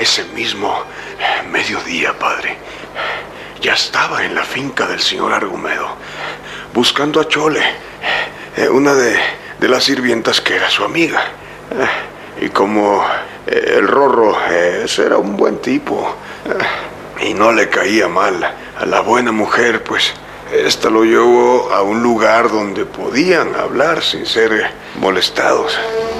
Ese mismo mediodía, padre, ya estaba en la finca del señor Argumedo, buscando a Chole, una de las sirvientas que era su amiga. Y como el Rorro era un buen tipo y no le caía mal a la buena mujer, pues esta lo llevó a un lugar donde podían hablar sin ser molestados.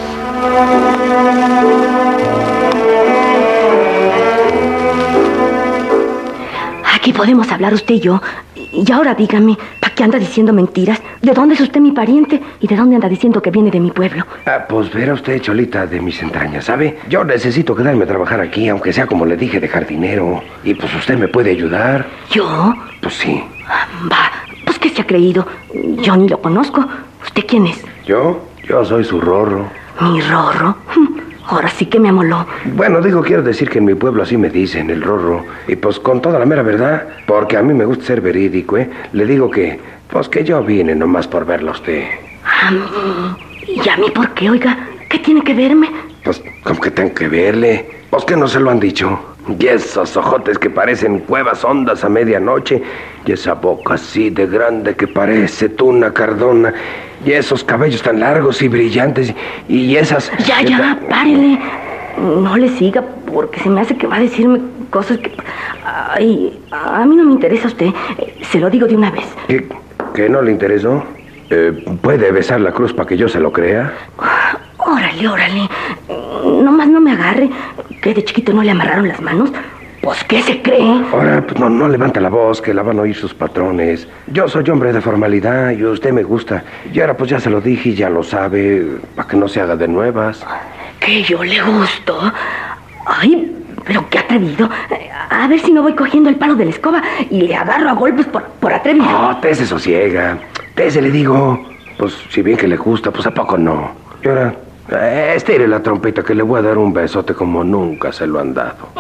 Aquí podemos hablar usted y yo. Y ahora dígame, ¿para qué anda diciendo mentiras? ¿De dónde es usted mi pariente? ¿Y de dónde anda diciendo que viene de mi pueblo? Pues verá usted, Cholita, de mis entrañas, ¿sabe? Yo necesito quedarme a trabajar aquí, aunque sea como le dije, de jardinero. Y pues usted me puede ayudar. ¿Yo? Pues sí. Va, pues ¿qué se ha creído? Yo ni lo conozco. ¿Usted quién es? Yo soy su Rorro. ¿Mi Rorro? Ahora sí que me amoló. Bueno, quiero decir que en mi pueblo así me dicen, el Rorro. Y pues con toda la mera verdad, porque a mí me gusta ser verídico, le digo que, pues que yo vine nomás por verlo a usted. ¿A mí? ¿Y a mí por qué, oiga? ¿Qué tiene que verme? Pues, ¿cómo que tengo que verle? Pues que no se lo han dicho. Y esos ojotes que parecen cuevas hondas a medianoche. Y esa boca así de grande que parece tuna cardona. Y esos cabellos tan largos y brillantes. Y esas... Ya, párele. No le siga, porque se me hace que va a decirme cosas que... Ay, a mí no me interesa usted. Se lo digo de una vez. ¿Que no le interesó? ¿Puede besar la cruz para que yo se lo crea? Órale. Nomás no me agarre. ¿Que de chiquito no le amarraron las manos? Pues, ¿qué se cree? Ahora, pues no levanta la voz, que la van a oír sus patrones. Yo soy hombre de formalidad y usted me gusta. Y ahora pues ya se lo dije y ya lo sabe, para que no se haga de nuevas. ¿Que yo le gusto? Ay, pero qué atrevido. A ver si no voy cogiendo el palo de la escoba y le agarro a golpes por atrevido. No, te se sosiega. Te se le digo. Pues si bien que le gusta, pues ¿a poco no? Y ahora... estire la trompeta que le voy a dar un besote como nunca se lo han dado.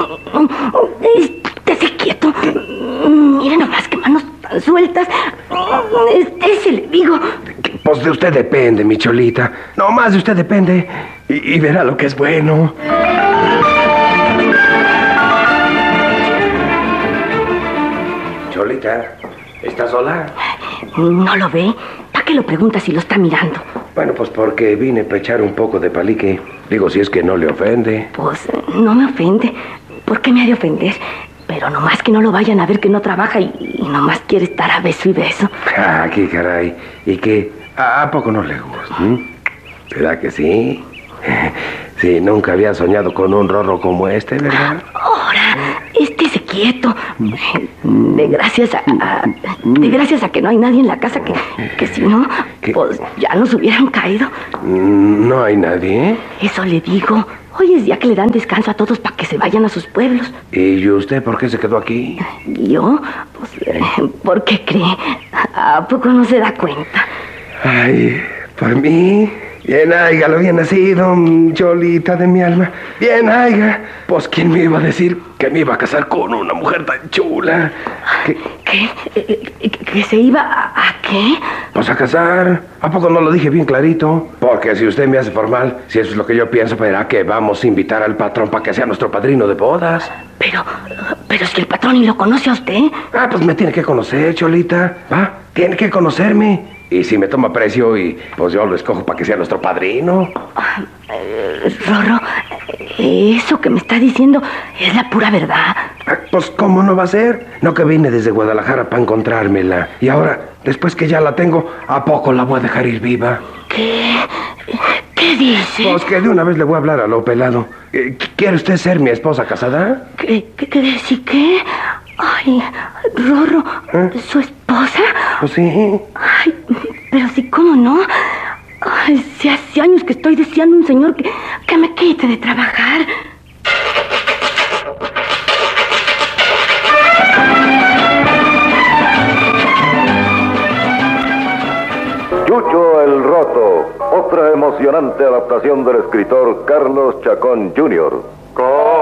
Estése quieto. Mire nomás qué manos tan sueltas. Se le digo. Pues de usted depende, mi Cholita. No más de usted depende. Y verá lo que es bueno. Cholita, ¿estás sola? ¿No lo ve? ¿Para qué lo pregunta si lo está mirando? Bueno, pues porque vine a echar un poco de palique. Digo, si es que no le ofende. Pues no me ofende. ¿Por qué me ha de ofender? Pero nomás que no lo vayan a ver que no trabaja y nomás quiere estar a beso y beso. Ah, qué caray. ¿Y qué? ¿A poco no le gusta? ¿Verdad que sí? Sí, nunca había soñado con un Rorro como este, ¿verdad? Ahora, estése quieto. De gracias a que no hay nadie en la casa que si no, pues ya nos hubieran caído. ¿No hay nadie? Eso le digo. Hoy es día que le dan descanso a todos para que se vayan a sus pueblos. ¿Y usted por qué se quedó aquí? ¿Yo? Pues, ¿por qué cree? ¿A poco no se da cuenta? Ay, por mí... Bien haiga lo bien nacido, Cholita de mi alma. Bien haiga. Pues ¿quién me iba a decir que me iba a casar con una mujer tan chula? ¿Que se iba a qué? Pues a casar. ¿A poco no lo dije bien clarito? Porque si usted me hace formal, si eso es lo que yo pienso, verá que vamos a invitar al patrón para que sea nuestro padrino de bodas. Pero si el patrón ni lo conoce a usted. Pues me tiene que conocer, Cholita. ¿Va? Tiene que conocerme. Y si me toma precio y pues yo lo escojo para que sea nuestro padrino. Rorro, eso que me está diciendo es la pura verdad. Pues ¿cómo no va a ser? No que vine desde Guadalajara para encontrármela. Y ahora, después que ya la tengo, ¿a poco la voy a dejar ir viva? ¿Qué dice? ¿Qué? Pues que de una vez le voy a hablar a lo pelado. ¿Quiere usted ser mi esposa casada? ¿Qué? Ay, Rorro, ¿su esposa? Pues sí. Ay, pero sí, ¿cómo no? Ay, si hace años que estoy deseando un señor que me quite de trabajar. Chucho el Roto, otra emocionante adaptación del escritor Carlos Chacón Jr.